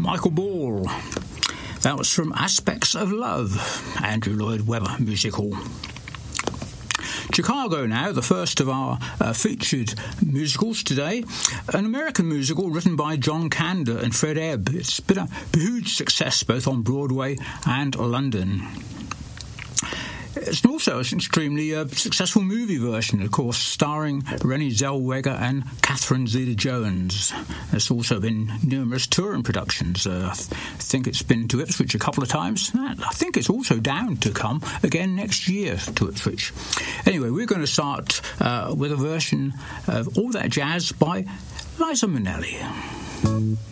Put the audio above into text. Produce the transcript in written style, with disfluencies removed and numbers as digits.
Michael Ball. That was from Aspects of Love, Andrew Lloyd Webber musical. Chicago now, the first of our featured musicals today. An American musical written by John Kander and Fred Ebb. It's been a huge success both on Broadway and London. It's also an extremely successful movie version, of course, starring Renée Zellweger and Catherine Zeta-Jones. There's also been numerous touring productions. I think it's been to Ipswich a couple of times. I think it's also down to come again next year to Ipswich. Anyway, we're going to start with a version of All That Jazz by Liza Minnelli.